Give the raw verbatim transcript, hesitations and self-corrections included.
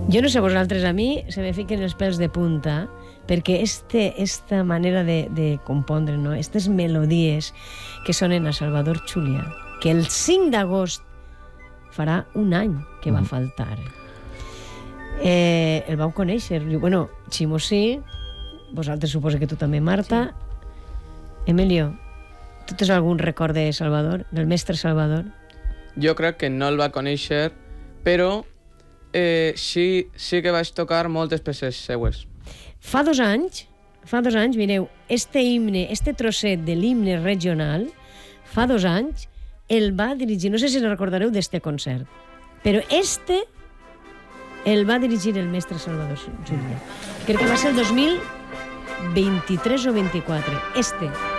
Jo no sé vosaltres, a mi se me fiquen els pèls de punta perquè este, esta manera de, de compondre, no? Estes melodies que sonen a Salvador Chulia, que el cinc d'agost farà un any que va faltar. Eh, el vau conèixer. Bueno, Ximo sí, vosaltres suposo que tu també, Marta. Sí. Emilio, tu tens algun record de Salvador, del mestre Salvador? Jo crec que no el va conèixer, però eh, sí, sí que vaig tocar moltes peces seues. Fa dos anys, fa dos anys, mireu, este himne, este trosset de l'himne regional, fa dos anys, el va dirigir, no sé si recordareu d'este concert, però este el va dirigir el mestre Salvador Chulia. Crec que va ser el dos mil vint-i-tres o vint-i-quatre. Este.